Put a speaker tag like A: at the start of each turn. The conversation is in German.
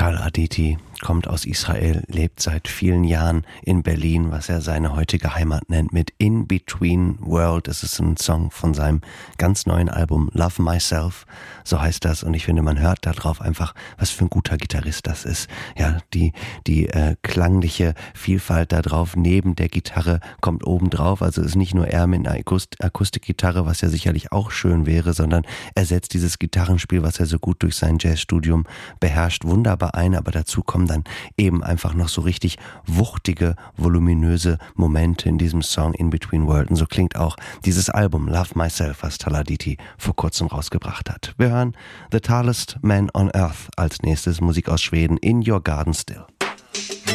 A: Tal Aditi kommt aus Israel, lebt seit vielen Jahren in Berlin, was er seine heutige Heimat nennt, mit In Between World. Das ist ein Song von seinem ganz neuen Album Love Myself, so heißt das. Und ich finde, man hört da drauf einfach, was für ein guter Gitarrist das ist. Ja, die klangliche Vielfalt da drauf, neben der Gitarre kommt oben drauf. Also ist nicht nur er mit einer Akustikgitarre, was ja sicherlich auch schön wäre, sondern er setzt dieses Gitarrenspiel, was er so gut durch sein Jazzstudium beherrscht, wunderbar ein. Aber dazu kommen dann eben einfach noch so richtig wuchtige, voluminöse Momente in diesem Song In Between World. Und so klingt auch dieses Album Love Myself, was Tal Aditi vor kurzem rausgebracht hat. Wir hören The Tallest Man on Earth als nächstes, Musik aus Schweden, In Your Garden Still.